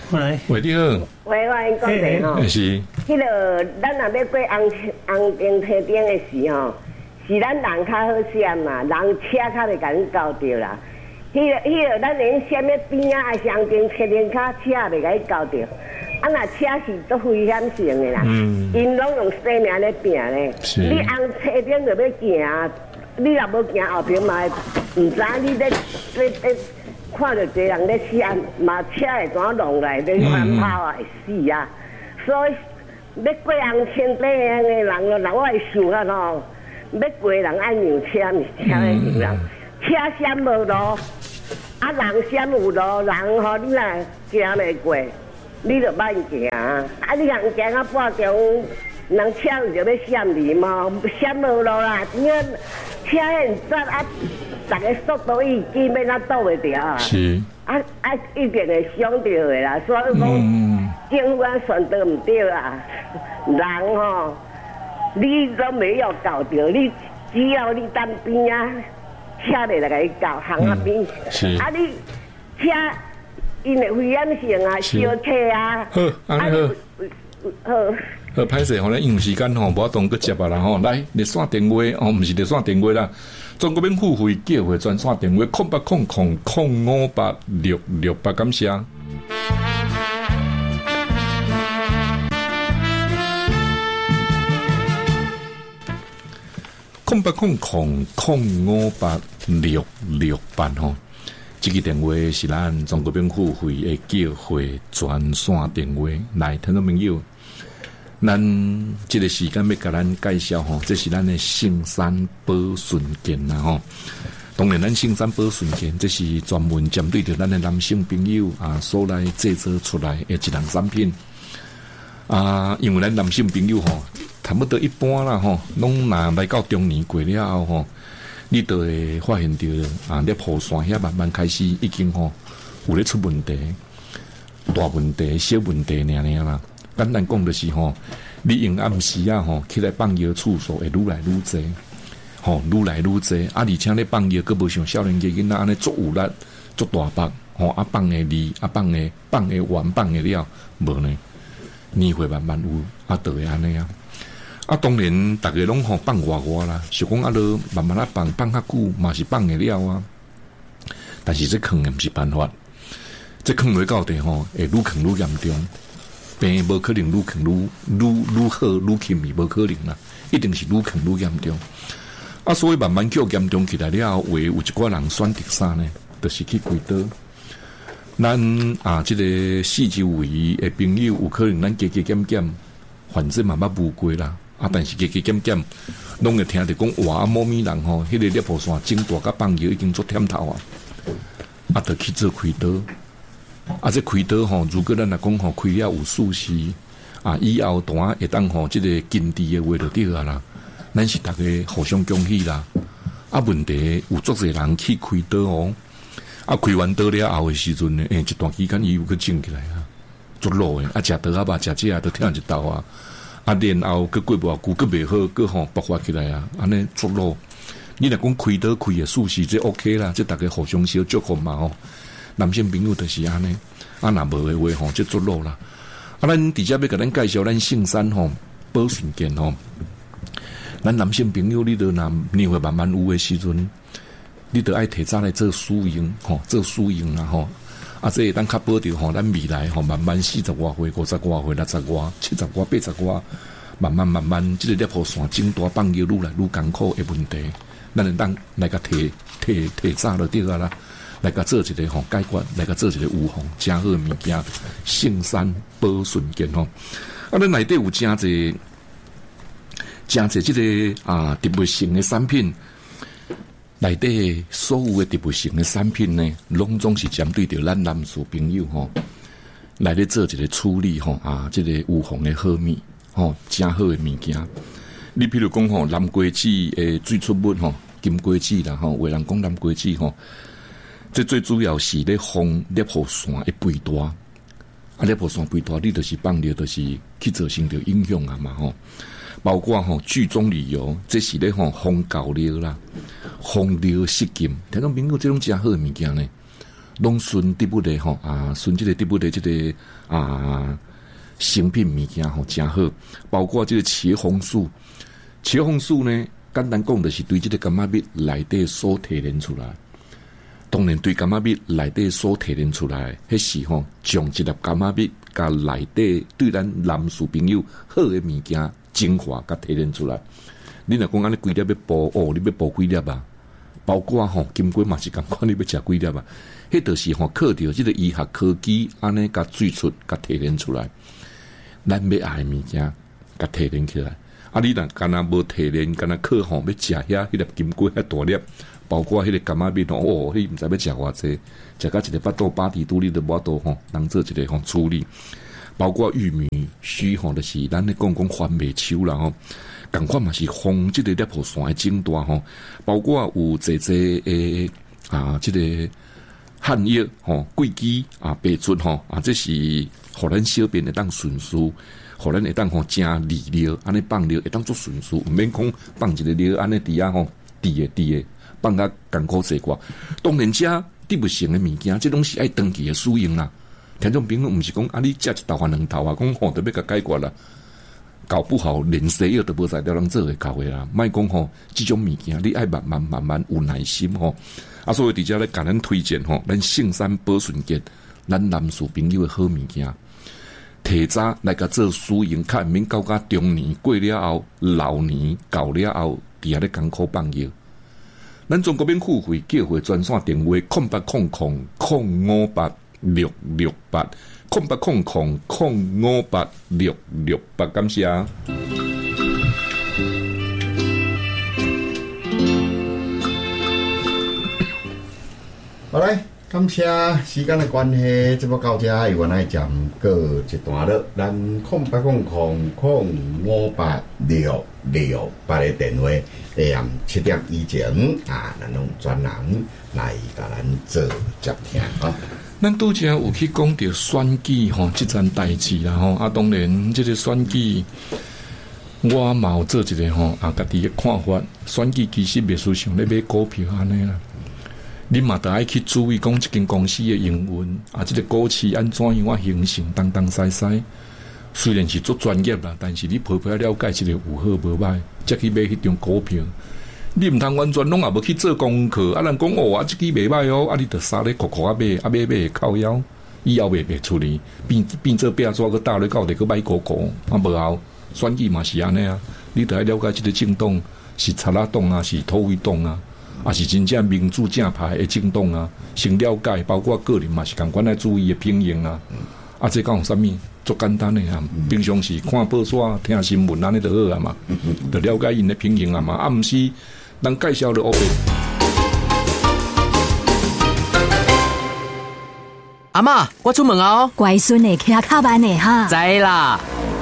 喂， 你好。 喂，我讲者吼， 是。 迄个咱若要过红灯车顶的时吼，是咱人较好闪嘛，人车较袂甲你交着啦。迄个咱连闪咧边啊，还是红灯车顶卡车袂甲你交着。啊，若车是足危险性的啦，因拢用生命咧拼咧。你红车顶就要行，你若无行后边嘛，唔知你咧看到一人咧闪，嘛车会怎弄来，咧翻跑啊会死啊！所以要过红线顶的人，我会想啊吼，要过人爱让车，毋是车来让人。车闪无路，啊人闪有路，人吼你若行袂过。你就慢行啊！你行行到半中，人车就要闪你嘛，闪无路啦！因为车很窄啊，大家速度已经要哪倒袂着啊！ 是一定会伤到的啦。所以讲，政府啊选择唔对啊，人吼，你都没有搞着，你只要你单边啊，车袂来甲你搞，行啊边，啊你车。因为危险性啊，烧车啊， 好，安尼好，好，歹势，互咱用时间吼，无法当去接啊啦吼，来热线电话哦，毋是热线电话啦，中国免付费叫回专线电话0800058668，感谢。0800058668吼。这个电话是咱中国免付费的叫回专线电话，来，听众朋友，咱这个时间要甲咱介绍吼，这是咱的圣山保顺健啦吼。当然，咱圣山保顺健这是专门针对着咱的男性朋友啊所来制作出来的一项产品啊，因为咱男性朋友吼，差不多一般啦吼，拢若来到中年过了后吼。你就会发现到啊，你雨伞遐慢慢开始已经有咧出问题，大问题、小问题啦。简单讲就是你用暗时啊起来放药次数会愈来愈多，愈来愈多。啊，而且咧放药，佫无像少年家囡仔安尼足有力、足大腹，啊放的力，啊放的完，放的了，无呢，年会慢慢有，啊就会安尼啊。啊，当然，大家拢放外啦，是讲啊，都慢慢放较久嘛是放得了啊。但是这放的不是办法，这放落到底会愈放愈严重，病无可能愈放愈好愈轻易，无可能啦，一定是愈放愈严重。啊，所以慢慢叫严重起来了，有一寡人选择啥呢？就是去开刀。咱啊，这个四周围的朋友有可能咱加减，反正嘛捌无过啦。啊，但是加减，拢会听着讲哇，某咪人迄个裂破线整大甲放药已经做忝头啊，啊，得去做开刀。啊，这开刀如果咱来讲开了有舒适啊，以后单会当这个经济的话就对啊啦，咱是大家互相恭喜啦。啊，问题有足侪人去开刀哦，啊，开完刀了后的时阵呢，一段期间伊又去整起来啊，足老的啊，食刀啊吧，食这啊都听一刀啊。啊，然后佮过无久，佮袂好，佮爆发起来啊！安尼作路，你若讲开刀开的舒适，这 OK 啦，这大家互相小祝福嘛男性朋友就是安尼，啊，若无的话这作路啦。啊，咱直接要甲咱介绍咱圣山保顺健咱男性朋友你都年岁慢慢有的时阵，你都爱提早来做输赢做输赢啦啊，这咱较保着咱未来慢慢40多岁、50多岁、60多岁、70多、80多，慢慢，这个裂破线整大放药愈来愈艰苦的问题，咱会当来个提早就对啦，来个做一个解决，来个做一个预防，真好的物件，圣山保顺健啊，咱内底有真侪这个特别性的产品。内底所有的特别性的产品呢，拢总是针对着咱男士朋友来咧做一个处理这个预防的好物真好的物件。你譬如讲南瓜子的最出名金瓜子啦有人讲南瓜子这最主要是咧防裂破线的肥大。啊，裂破线肥大，你就是放了，就是去造成着影响啊嘛包括剧中旅游，这是咧防狗尿啦，防尿失禁，听众朋友这种真好的物件呢， 拢顺植物的吼顺这个植物的这个成品物件吼真好，包括这个茄红素。茄红素呢，简单讲就是对这个柑仔蜜内底所提炼出来。当然，对柑仔蜜内底所提炼出来，迄是吼将一粒柑仔蜜甲内底对咱男士朋友好的物件精华甲提炼出来。你若讲安尼几粒要煲你要煲几粒啊？包括吼金龟嘛是共款，你要食几粒啊？迄就是吼靠着这个医学科技安尼甲萃出甲提炼出来，咱要爱的物件甲提炼起来。你若干那无提炼，干那靠吼要食遐迄粒金龟遐大粒，包括迄个柑仔蜜你毋知要食偌济，食到一个巴肚巴底肚，你都无度吼，当做一个吼处理。包括玉米须吼，就是咱咧讲番麦秋啦吼，共款嘛是风即个裂破线整大吼，包括有济诶即个汉药吼、桂枝白术吼这是互咱小便会当顺输，互咱会当吼正利尿，安尼放尿会当做顺输，毋免讲放一个尿安尼伫遐吼滴诶，放甲艰苦济寡。当然遮得不成诶物件，这拢是爱长期诶使用啦。听众朋友毋是讲你食一头两头讲吼就要甲解决啦。搞不好连西药都无在了人做会到诶啦，莫讲吼，即种物件你爱慢慢有耐心吼。所以伫遮咧甲咱推荐吼，咱圣山保顺节，咱男士朋友诶好物件，提早来甲做使用，较免到中年过了后，老年到了后，伫遐咧艰苦放药。咱中国免付费叫回专线电话0800-058-668，0800-058-668，感谢。 好来，感谢时间的关系，节目到这原来讲过一段落，咱0800-058-668的电话，AM 7点以前咱用专人来甲咱做接听啊。 咱拄则有去讲到选举吼，即件代志啦吼，当然即个选举，我嘛有做一个吼家己的看法，选举其实袂输像咧买股票安尼啦。你嘛得爱去注意讲一间公司的营运这个股市安怎样形成东西西。虽然是做专业啦，但是你陪陪了解一个有好无歹，才去买迄张股票。你毋通完全拢也无去做功课，人讲这支袂歹哦，你着杀咧苦苦买靠腰，以后袂处理，变做变做个大咧到底去买股无后选举嘛是安尼啊，你得爱了解这个政党是插拉党是土匪党是真正民主正派的政党先了解，包括个人嘛是共款来注意的评型这讲有啥物足简单的平常时看报纸、听新闻安尼就好嘛，就了解因的评型嘛，毋是人介绍了黑白。 阿嬷，我出门哦。 乖孙呢，骑较慢呢哈。 知啦。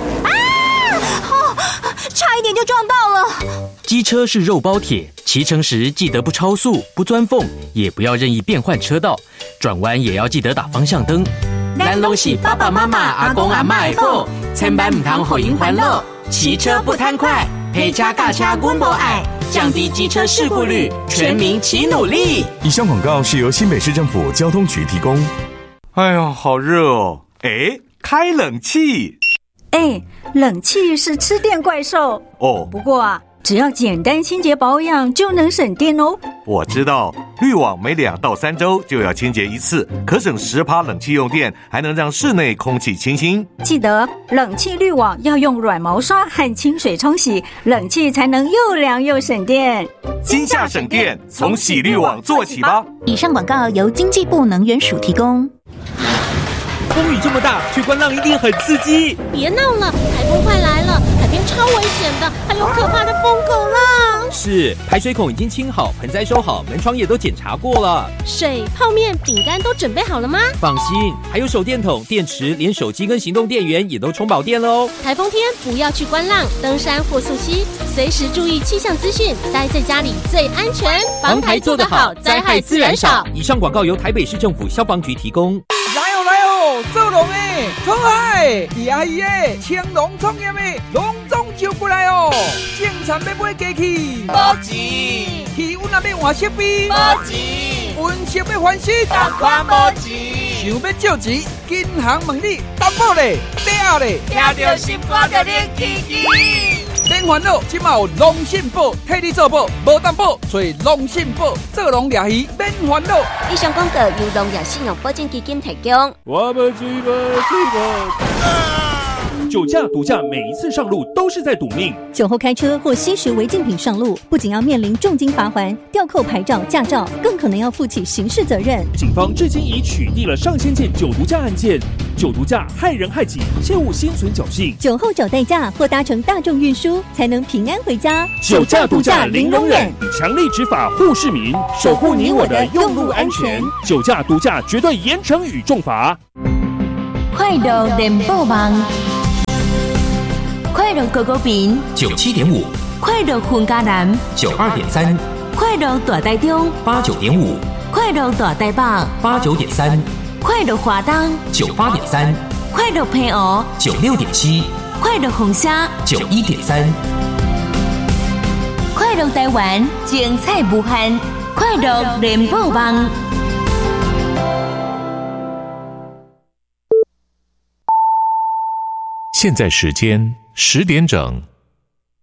差一点就撞到了。 机车是肉包铁，骑乘时记得不超速、不钻缝，也不要任意变换车道，转弯也要记得打方向灯。咱拢是爸爸妈妈、阿公阿嬷的宝，千万唔通互因烦恼。骑车不贪快，陪车驾车阮无爱，降低机车事故率，全民齐努力。 以上广告是由新北市政府交通局提供。 哎呀，好热哦！开冷气。 冷气是吃电怪兽哦。 不过只要简单清洁保养就能省电哦。 我知道，滤网每2到3周就要清洁一次，可省10%冷气用电，还能让室内空气清新。 记得冷气滤网要用软毛刷和清水冲洗，冷气才能又凉又省电。 今夏省电，从洗滤网做起吧。 以上广告由经济部能源署提供。 风雨这么大，去观浪一定很刺激。 别闹了，台风快来了，海边超危险的，还有可怕的疯狗浪。 是，排水孔已经清好，盆栽收好，门窗也都检查过了。 水、泡面、饼干都准备好了吗？ 放心，还有手电筒、电池，连手机跟行动电源也都充饱电了哦。 台风天不要去观浪、登山或溯溪，随时注意气象资讯，待在家里最安全。 防台做得好，灾害自然少。以上广告由台北市政府消防局提供。 做龙诶，冲海，阿姨诶，青龙创业诶，隆重招过来哦！种田要买机器， 无钱； 气温也要换设备， 无钱； 有运势要翻身， 但看无钱， 想要借钱，银行问你担保咧，嗲咧， 听到心肝就灵起起。 免烦恼，即马有龙信宝替你做保，无担保，找龙信宝做龙掠鱼，免烦恼。 以上广告由农业信用保证基金提供。 我们追酒驾、毒驾，每一次上路都是在赌命。 酒后开车或吸食违禁品上路，不仅要面临重金罚锾、吊扣牌照、驾照，更可能要负起刑事责任。 警方至今已取缔了上千件酒毒驾案件，酒毒驾害人害己，切勿心存侥幸。 酒后找代驾或搭乘大众运输，才能平安回家。 酒驾、毒驾零容忍，强力执法护市民，守护你我的用路安全。酒驾、毒驾绝对严惩与重罚。 快乐联播网，快乐狗狗饼 97.5， 快乐混家南 92.3， 快乐大台中 89.5， 快乐大台北 89.3， 快乐华东 98.3， 快乐平湖 96.7， 快乐红沙 91.3， 快乐台湾精彩无限，快乐联播网。 现在时间10点整。